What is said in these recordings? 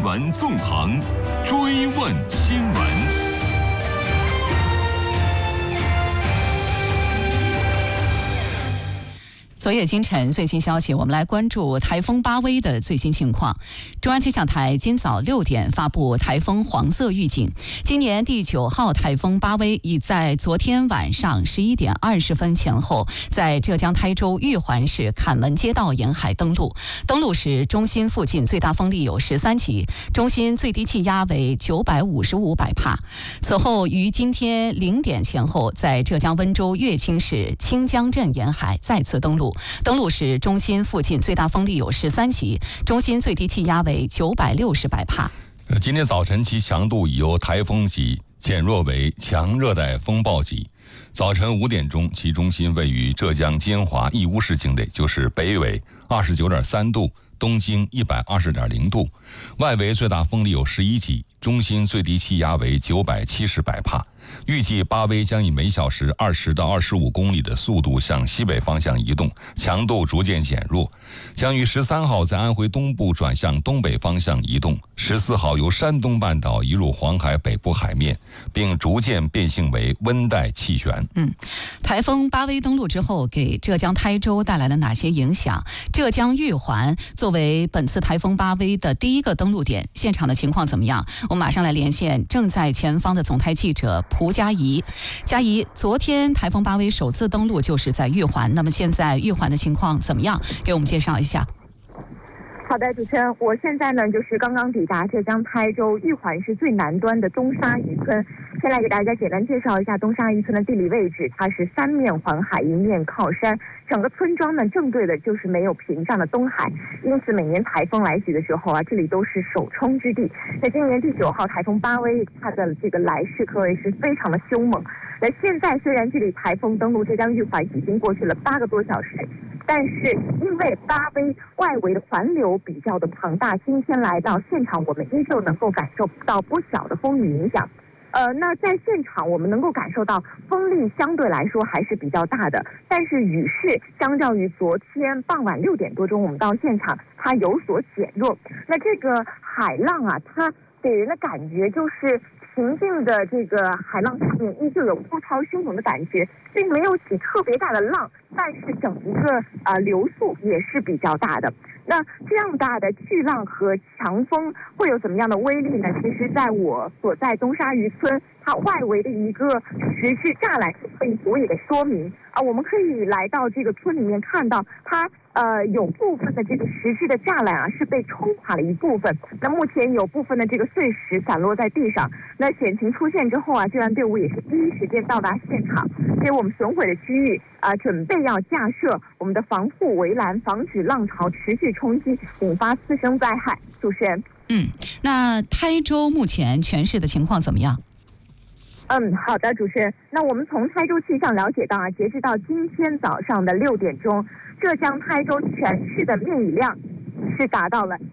闻纵横，追问新闻。 昨夜今晨最新消息，我们来关注台风巴威的最新情况。中央气象台今早6点发布台风黄色预警。今年第9号台风巴威已在昨天晚上11点20分前后，在浙江台州玉环市坎门街道沿海登陆。登陆时，中心附近最大风力有13级，中心最低气压为955百帕。此后于今天0点前后，在浙江温州乐清市清江镇沿海再次登陆。登陆时，中心附近最大风力有13级，中心最低气压为960百帕。 今天早晨其强度已由台风级减弱为强热带风暴级。早晨5点钟，其中心位于浙江金华义乌市境内，就是北纬29.3度，东经120.0度，外围最大风力有11级，中心最低气压为970百帕。预计巴威将以每小时20到25公里的速度向西北方向移动，强度逐渐减弱，将于13号在安徽东部转向东北方向移动，14号由山东半岛移入黄海北部海面，并逐渐变性为温带气旋。 台风巴威登陆之后，给浙江台州带来了哪些影响？浙江玉环作为本次台风巴威的第一个登陆点，现场的情况怎么样？我们马上来连线正在前方的总台记者蒲佳怡。佳怡，昨天台风巴威首次登陆就是在玉环，那么现在玉环的情况怎么样？给我们介绍一下。 好的，主持人，我现在呢就是刚刚抵达浙江台州玉环市最南端的东沙渔村。先来给大家简单介绍一下东沙渔村的地理位置，它是3面环海，1面靠山，整个村庄呢正对的就是没有屏障的东海，因此每年台风来袭的时候啊，这里都是首冲之地。在今年第9号台风巴威，它的这个来势可谓是非常的凶猛。那现在虽然距离台风登陆浙江玉环已经过去了8个多小时，但是因为巴威外围的环流比较的庞大，今天来到现场，我们依旧能够感受到不小的风雨影响。那在现场我们能够感受到风力相对来说还是比较大的，但是雨势相较于昨天傍晚6点多钟我们到现场，它有所减弱。那这个海浪啊，它给人的感觉就是平静的这个海浪上面依旧有波涛汹涌的感觉，并没有起特别大的浪，但是整个流速也是比较大的。那这样大的巨浪和强风会有怎么样的威力呢？其实在我所在东沙渔村，它外围的一个石质栅栏可以足以的说明啊，我们可以来到这个村里面看到它有部分的这个石质的栅栏啊是被冲垮了一部分，那目前有部分的这个碎石散落在地上。那险情出现之后啊，救援队伍也是第一时间到达现场，所以我们损毁的区域准备要架设我们的防护围栏，防止浪潮持续冲击，引发次生灾害。主持人， 那台州目前全市的情况怎么样？ 好的，主持人。那我们从台州气象了解到啊，截止到今天早上的6点钟，浙江台州全市的面雨量是达到了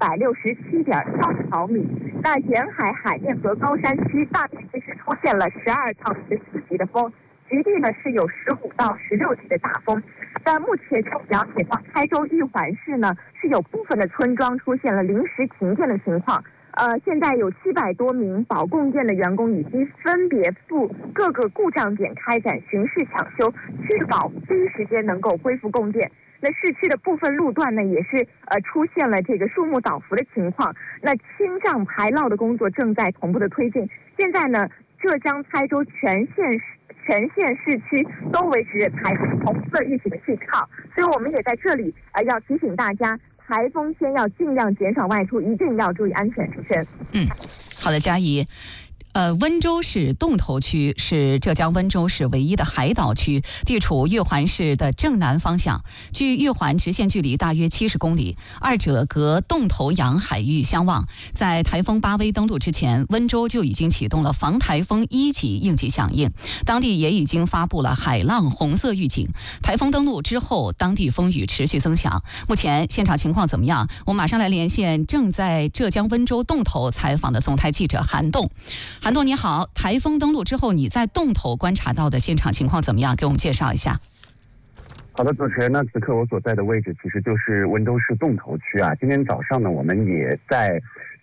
167.4毫米。那沿海海面和高山区大面积是出现了12到14级的风，局地呢是有15到16级的大风。但目前就了解到，台州玉环市呢是有部分的村庄出现了临时停电的情况。现在有700多名保供电的员工已经分别赴各个故障点开展巡视抢修，确保第一时间能够恢复供电。那市区的部分路段呢，也是出现了这个树木倒伏的情况。那清障排涝的工作正在同步的推进。现在呢，浙江台州全县市区都维持着台风红色预警的信号，所以我们也在这里要提醒大家，台风天要尽量减少外出，一定要注意安全。主持人， 好的，佳怡。温州市洞头区是浙江温州市唯一的海岛区，地处玉环市的正南方向，距玉环直线距离大约70公里，二者隔洞头洋海域相望。在台风巴威登陆之前，温州就已经启动了防台风1级应急响应，当地也已经发布了海浪红色预警。台风登陆之后，当地风雨持续增强。目前现场情况怎么样？我马上来连线正在浙江温州洞头采访的总台记者韩栋。韩栋你好，台风登陆之后，你在洞头观察到的现场情况怎么样？给我们介绍一下。 好的，主持人，那此刻我所在的位置其实就是温州市洞头区啊。今天早上呢，我们也在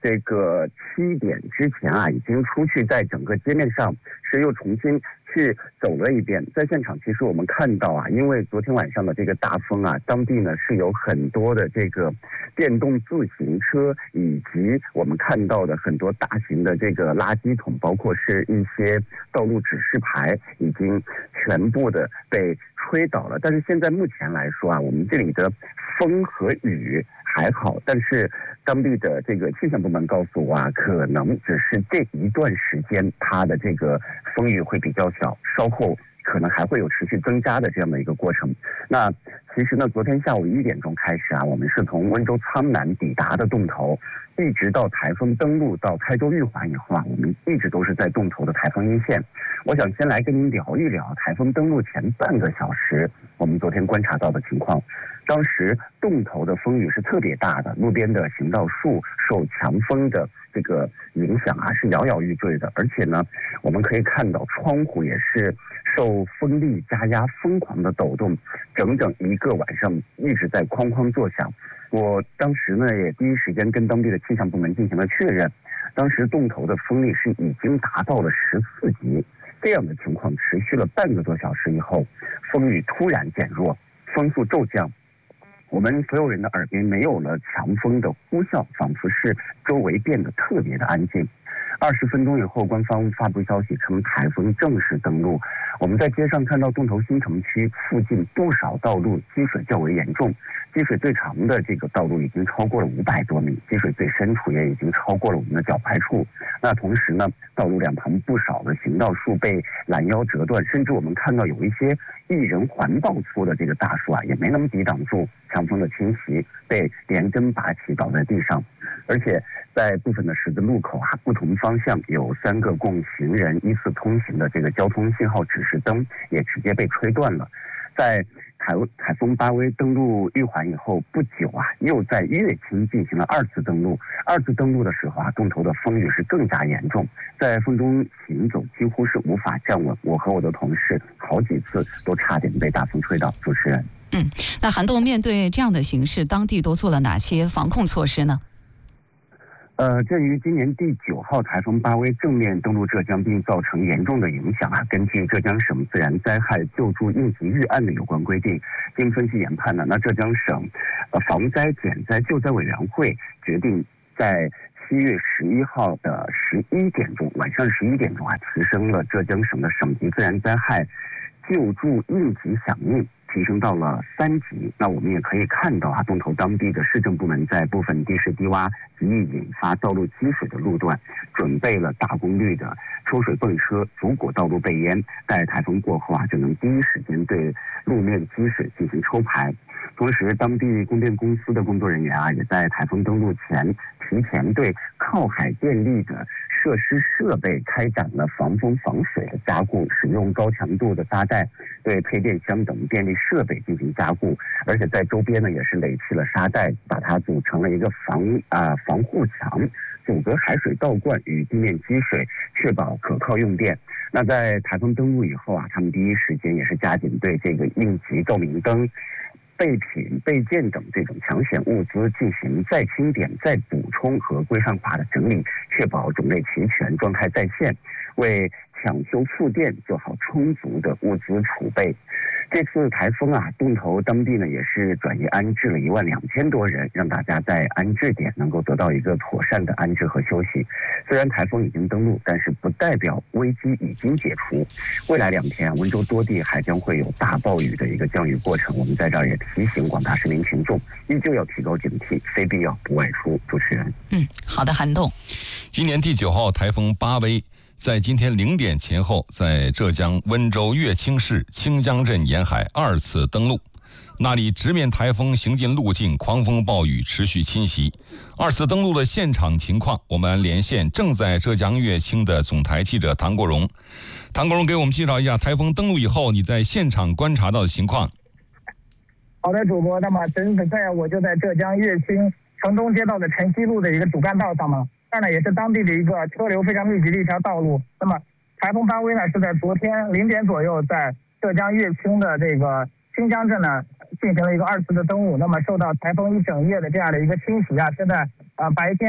这个7点之前啊，已经出去在整个街面上是又重新去走了一遍。在现场，其实我们看到啊，因为昨天晚上的这个大风啊，当地呢是有很多的这个电动自行车，以及我们看到的很多大型的这个垃圾桶，包括是一些道路指示牌，已经全部的被吹倒了。但是现在目前来说啊，我们这里的风和雨还好，但是当地的这个气象部门告诉我啊，可能只是这一段时间它的这个风雨会比较小，稍后可能还会有持续增加的这样的一个过程。那其实呢，昨天下午1点钟开始啊，我们是从温州苍南抵达的洞头，一直到台风登陆到台州玉环以后啊，我们一直都是在洞头的台风一线。我想先来跟您聊一聊台风登陆前半个小时我们昨天观察到的情况。当时洞头的风雨是特别大的，路边的行道树受强风的这个影响啊，是摇摇欲坠的。而且呢，我们可以看到窗户也是受风力加压疯狂的抖动，整整一个晚上一直在哐哐作响。我当时呢也第一时间跟当地的气象部门进行了确认，当时洞头的风力是已经达到了14级。这样的情况持续了半个多小时以后，风雨突然减弱，风速骤降。我们所有人的耳边没有了强风的呼啸，仿佛是周围变得特别的安静。20分钟以后，官方发布消息称台风正式登陆。我们在街上看到洞头新城区附近不少道路积水较为严重，积水最长的这个道路已经超过了500多米，积水最深处也已经超过了我们的脚踝处。那同时呢，道路两旁不少的行道树被拦腰折断，甚至我们看到有一些1人环抱粗的这个大树啊，也没能抵挡住强风的侵袭，被连根拔起倒在地上。而且在部分的十字路口啊，不同方向有3个供行人依次通行的这个交通信号指示灯也直接被吹断了。在台风巴威登陆玉环以后不久啊，又在乐清进行了2次登陆。2次登陆的时候啊，洞头的风雨是更加严重，在风中行走几乎是无法站稳。我和我的同事好几次都差点被大风吹倒。主持人， 那韩栋面对这样的形势，当地都做了哪些防控措施呢？ 鉴于今年第9号台风巴威正面登陆浙江并造成严重的影响啊，根据浙江省自然灾害救助应急预案的有关规定，经分析研判呢，那浙江省防灾减灾救灾委员会决定在7月11号的11点钟，晚上11点钟啊，提升了浙江省的省级自然灾害救助应急响应，提升到了3级。那我们也可以看到啊，洞头当地的市政部门在部分地势低洼极易引发道路积水的路段，准备了大功率的抽水泵车，阻裹道路被淹。待台风过后啊，就能第一时间对路面积水进行抽排。同时，当地供电公司的工作人员啊，也在台风登陆前提前对靠海电力的设施设备开展了防风防水的加固，使用高强度的沙袋对配电箱等电力设备进行加固，而且在周边呢也是垒起了沙袋，把它组成了一个防护墙，阻隔海水倒灌与地面积水，确保可靠用电。那在台风登陆以后啊，他们第一时间也是加紧对这个应急照明灯、备品、备件等这种抢险物资进行再清点、再补充和规范化的整理，确保种类齐全、状态在线，为抢修复电做好充足的物资储备。这次台风啊，洞头当地呢也是转移安置了12000多人，让大家在安置点能够得到一个妥善的安置和休息。虽然台风已经登陆，但是不代表危机已经解除。未来2天，温州多地还将会有大暴雨的一个降雨过程。我们在这儿也提醒广大市民群众，依旧要提高警惕，非必要不外出。主持人， 好的，韩栋。 今年第9号台风巴威在今天0点前后，在浙江温州乐清市清江镇沿海2次登陆。那里直面台风行进路径，狂风暴雨持续侵袭。2次登陆的现场情况，我们连线正在浙江乐清的总台记者唐国荣。唐国荣给我们介绍一下台风登陆以后你在现场观察到的情况。 好的，主播。那么现在我就在浙江乐清城东街道的晨曦路的一个主干道上嘛，这儿呢也是当地的一个车流非常密集的一条道路。那么台风巴威呢是在昨天0点左右在浙江乐清的这个清江镇呢进行了一个2次的登陆。那么受到台风一整夜的这样的一个侵袭啊，现在白天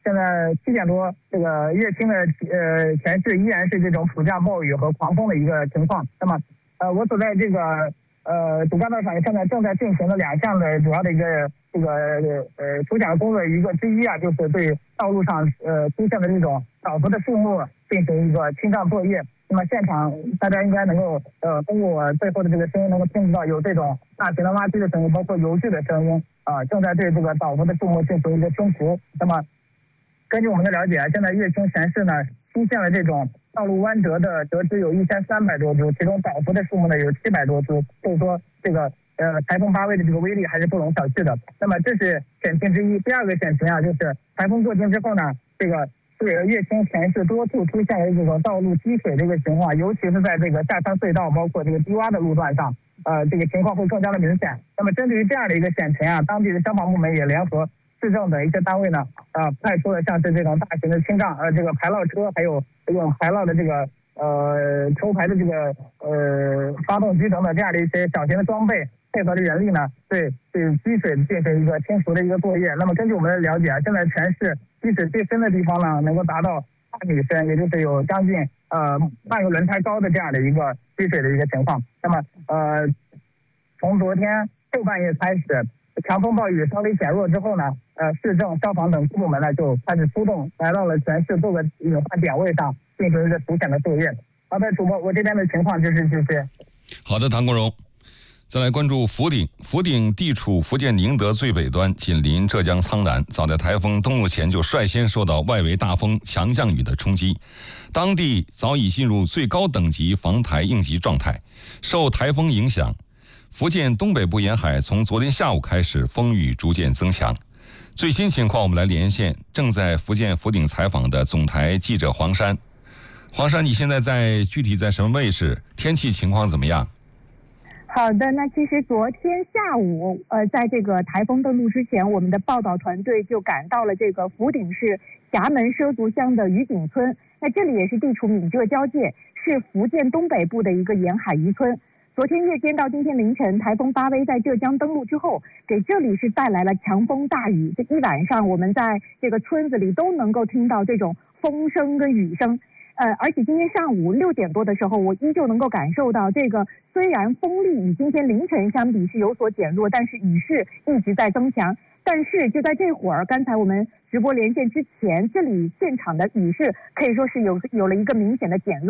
现在7点多，这个乐清的全市依然是这种普降暴雨和狂风的一个情况。那么我所在这个主干道上现在正在进行的2项的主要的一个除险的工作，一个之一啊，就是对道路上出现的这种倒伏的树木进行一个清障作业。那么现场大家应该能够通过我背后的这个声音能够听到有这种大型的挖机的声音，包括油锯的声音正在对这个倒伏的树木进行一个清除。那么根据我们的了解现在乐清全市呢出现了这种道路弯折的折枝有1300多株，其中倒伏的树木呢有700多株，所以说这个台风8威的这个威力还是不容小觑的。那么这是险情之一。第二个险情啊，就是台风过境之后呢，这个乐清全市多处出现了这种道路积水的一个情况，尤其是在这个下山隧道包括这个低洼的路段上，这个情况会更加的明显。那么针对于这样的一个险情啊，当地的消防部门也联合市政等一些单位呢，派出了像是这种大型的清障这个排涝车，还有用排涝的这个抽排的这个发动机等等这样的一些小型的装备，配合的人力呢，对积水进行一个清除的一个作业。那么根据我们的了解现在全市积水最深的地方呢，能够达到2米深，也就是有将近半个轮胎高的这样的一个积水的一个情况。那么从昨天后半夜开始，强风暴雨稍微减弱之后呢，市政、消防等部门呢就开始出动，来到了全市各个隐患点位上进行一个除险的作业。好的，主播，我这边的情况就是这些。 好的，唐国荣。再来关注福鼎。福鼎地处福建宁德最北端，紧邻浙江苍南，早在台风登陆前就率先受到外围大风强降雨的冲击，当地早已进入最高等级防台应急状态。受台风影响，福建东北部沿海从昨天下午开始风雨逐渐增强。最新情况我们来连线正在福建福鼎采访的总台记者黄山。黄山，你现在具体在什么位置？天气情况怎么样？ 好的，那其实昨天下午，在这个台风登陆之前，我们的报道团队就赶到了这个福鼎市峡门畲族乡的渔景村。那这里也是地处闽浙交界，是福建东北部的一个沿海渔村。昨天夜间到今天凌晨，台风8威在浙江登陆之后，给这里是带来了强风大雨。这一晚上，我们在这个村子里都能够听到这种风声跟雨声。而且今天上午6点多的时候，我依旧能够感受到这个，虽然风力与今天凌晨相比是有所减弱，但是雨势一直在增强。但是就在这会儿，刚才我们直播连线之前，这里现场的雨势可以说是有了一个明显的减弱。